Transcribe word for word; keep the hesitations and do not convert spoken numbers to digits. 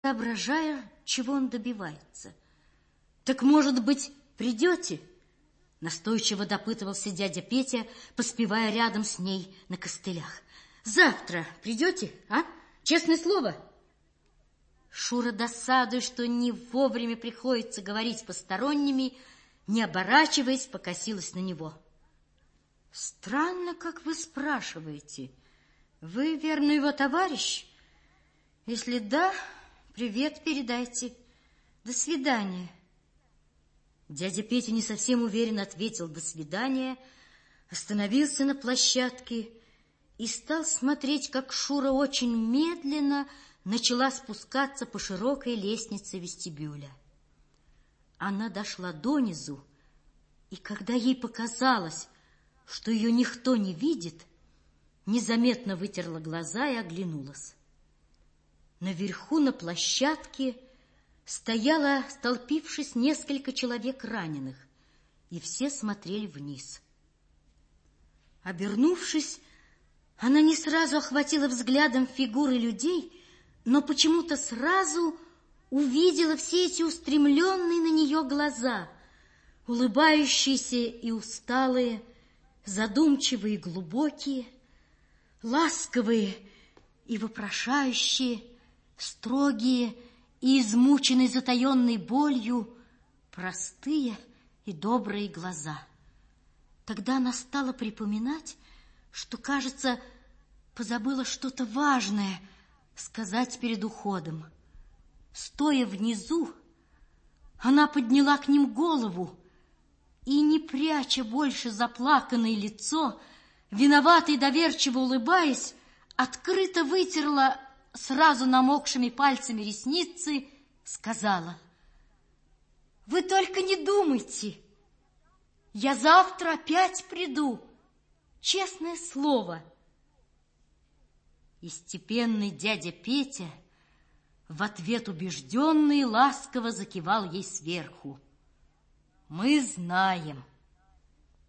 соображая, чего он добивается. «Так, может быть, придете?» Настойчиво допытывался дядя Петя, поспевая рядом с ней на костылях. «Завтра придете, а? Честное слово?» Шура, досадуя, что не вовремя приходится говорить с посторонними, не оборачиваясь, покосилась на него. «Странно, как вы спрашиваете. Вы, верно, его товарищ? Если да, привет передайте. До свидания». Дядя Петя не совсем уверенно ответил «до свидания», остановился на площадке и стал смотреть, как Шура очень медленно начала спускаться по широкой лестнице вестибюля. Она дошла донизу, и когда ей показалось, что ее никто не видит, незаметно вытерла глаза и оглянулась. Наверху на площадке стояло, столпившись, несколько человек раненых, и все смотрели вниз. Обернувшись, она не сразу охватила взглядом фигуры людей, но почему-то сразу увидела все эти устремленные на нее глаза, улыбающиеся и усталые, задумчивые и глубокие, ласковые и вопрошающие, строгие и измученные затаенной болью, простые и добрые глаза. Тогда она стала припоминать, что, кажется, позабыла что-то важное сказать перед уходом. Стоя внизу, она подняла к ним голову и, не пряча больше заплаканное лицо, виновато и доверчиво улыбаясь, открыто вытерла сразу намокшими пальцами ресницы, сказала: «Вы только не думайте, я завтра опять приду, честное слово». И степенный дядя Петя в ответ убежденно и ласково закивал ей сверху: «Мы знаем».